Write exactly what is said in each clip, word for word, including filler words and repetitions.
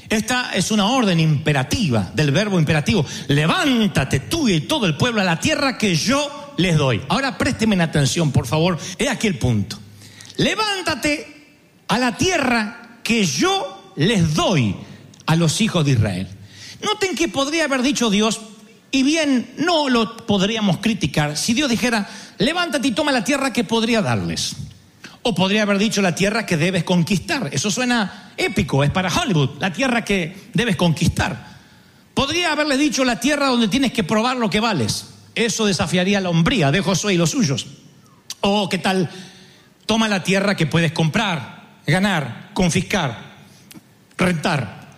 Esta es una orden imperativa, del verbo imperativo. Levántate tú y todo el pueblo a la tierra que yo les doy. Ahora présteme atención, por favor. He aquí el punto. Levántate a la tierra que yo les doy a los hijos de Israel. Noten que podría haber dicho Dios, y bien no lo podríamos criticar, si Dios dijera, levántate y toma la tierra que podría darles. O podría haber dicho la tierra que debes conquistar. Eso suena épico, es para Hollywood, la tierra que debes conquistar. Podría haberle dicho la tierra donde tienes que probar lo que vales. Eso desafiaría la hombría de Josué y los suyos. O qué tal, toma la tierra que puedes comprar, ganar, confiscar, rentar.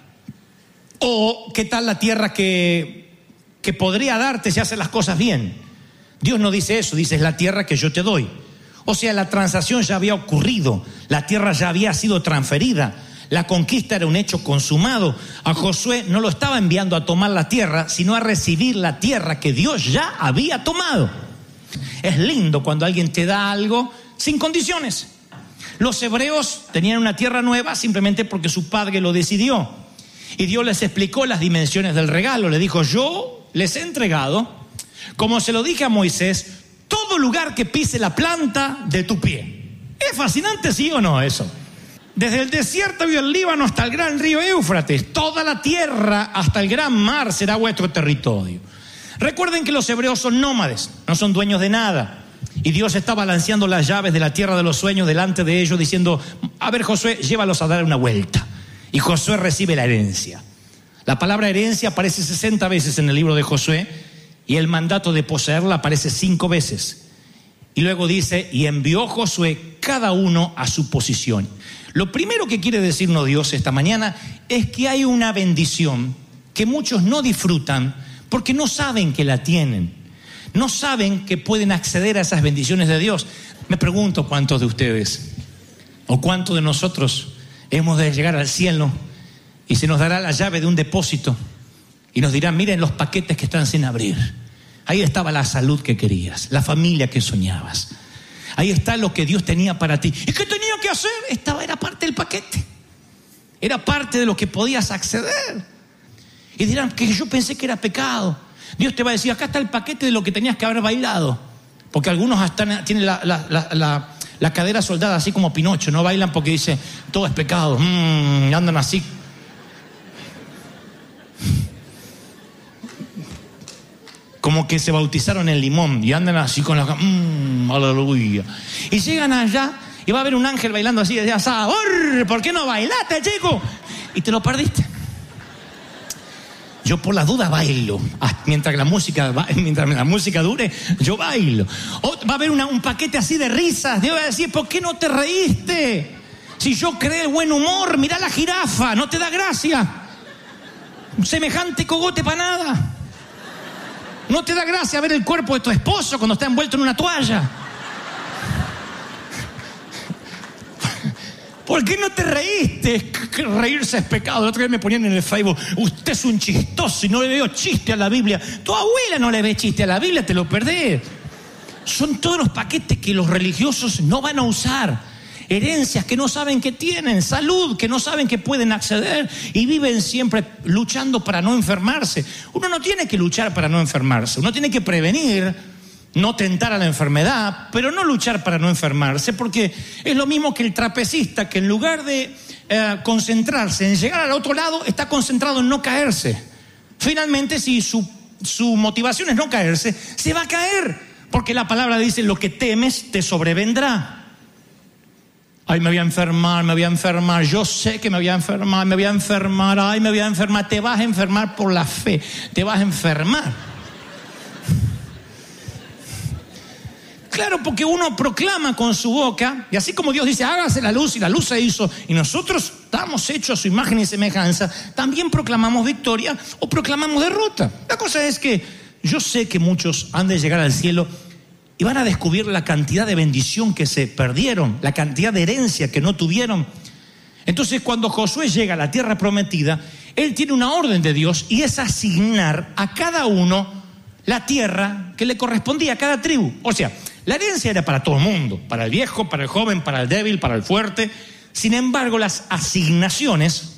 O qué tal la tierra que, que podría darte si haces las cosas bien. Dios no dice eso, dice es la tierra que yo te doy. O sea, la transacción ya había ocurrido, la tierra ya había sido transferida, la conquista era un hecho consumado. A Josué no lo estaba enviando a tomar la tierra, sino a recibir la tierra que Dios ya había tomado. Es lindo cuando alguien te da algo sin condiciones. Los hebreos tenían una tierra nueva simplemente porque su padre lo decidió. Y Dios les explicó las dimensiones del regalo. Le dijo, yo les he entregado, como se lo dije a Moisés, todo lugar que pise la planta de tu pie. ¿Es fascinante, sí o no eso? Desde el desierto y el Líbano hasta el gran río Éufrates, toda la tierra hasta el gran mar será vuestro territorio. Recuerden que los hebreos son nómades, no son dueños de nada. Y Dios está balanceando las llaves de la tierra de los sueños delante de ellos, diciendo, a ver Josué, llévalos a dar una vuelta. Y Josué recibe la herencia. La palabra herencia aparece sesenta veces en el libro de Josué, y el mandato de poseerla aparece cinco veces. Y luego dice, y envió Josué cada uno a su posición. Lo primero que quiere decirnos Dios esta mañana es que hay una bendición que muchos no disfrutan porque no saben que la tienen. No saben que pueden acceder a esas bendiciones de Dios. Me pregunto cuántos de ustedes o cuántos de nosotros hemos de llegar al cielo y se nos dará la llave de un depósito y nos dirán, miren los paquetes que están sin abrir. Ahí estaba la salud que querías, la familia que soñabas. Ahí está lo que Dios tenía para ti. ¿Y qué tenía que hacer? Estaba, era parte del paquete. Era parte de lo que podías acceder. Y dirán que yo pensé que era pecado. Dios te va a decir, acá está el paquete de lo que tenías que haber bailado. Porque algunos hasta tienen la, la, la, la, la cadera soldada así como Pinocho. No bailan porque dice, todo es pecado. Mm, andan así. Como que se bautizaron en limón y andan así con la... Mmm, aleluya. Y llegan allá y va a haber un ángel bailando así desde allá. ¿Por qué no bailaste, chico? Y te lo perdiste. Yo por las dudas bailo. Mientras la música, mientras la música dure, yo bailo. O va a haber una, un paquete así de risas. Dios va a decir, ¿por qué no te reíste? Si yo creé el buen humor, mirá la jirafa, no te da gracia. Semejante cogote para nada. ¿No te da gracia ver el cuerpo de tu esposo cuando está envuelto en una toalla? ¿Por qué no te reíste? Reírse es pecado. El otro día me ponían en el Facebook, usted es un chistoso y no le veo chiste a la Biblia. Tu abuela no le ve chiste a la Biblia, te lo perdés. Son todos los paquetes que los religiosos no van a usar. Herencias que no saben que tienen, salud que no saben que pueden acceder y viven siempre luchando para no enfermarse. Uno no tiene que luchar para no enfermarse, uno tiene que prevenir, no tentar a la enfermedad, pero no luchar para no enfermarse, porque es lo mismo que el trapecista que en lugar de eh, concentrarse en llegar al otro lado, está concentrado en no caerse. Finalmente, si su, su motivación es no caerse, se va a caer, porque la palabra dice, lo que temes te sobrevendrá. Ay, me voy a enfermar, me voy a enfermar, yo sé que me voy a enfermar, me voy a enfermar, ay, me voy a enfermar. Te vas a enfermar por la fe, te vas a enfermar. Claro, porque uno proclama con su boca, y así como Dios dice, hágase la luz, y la luz se hizo, y nosotros estamos hechos a su imagen y semejanza, también proclamamos victoria o proclamamos derrota. La cosa es que yo sé que muchos han de llegar al cielo y van a descubrir la cantidad de bendición que se perdieron, la cantidad de herencia que no tuvieron. Entonces, cuando Josué llega a la tierra prometida, él tiene una orden de Dios y es asignar a cada uno la tierra que le correspondía a cada tribu. O sea, la herencia era para todo el mundo, para el viejo, para el joven, para el débil, para el fuerte. Sin embargo, las asignaciones